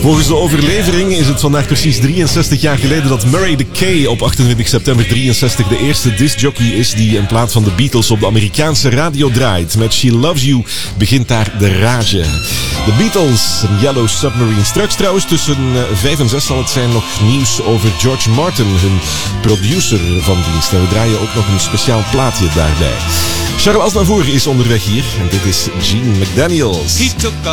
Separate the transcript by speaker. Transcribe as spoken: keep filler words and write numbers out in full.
Speaker 1: Volgens de overlevering is het vandaag precies drieënzestig jaar geleden dat Murray de Kay op achtentwintig september drieënzestig de eerste discjockey is die in plaats van de Beatles op de Amerikaanse radio draait. Met She Loves You begint daar de rage. De Beatles, Yellow Submarine. Straks trouwens tussen vijf en zes zal het zijn nog nieuws over George Martin, hun producer van dienst. En we draaien ook nog een speciaal plaatje daarbij. Charles Aznavour is onderweg hier en dit is Gene McDaniels.
Speaker 2: He took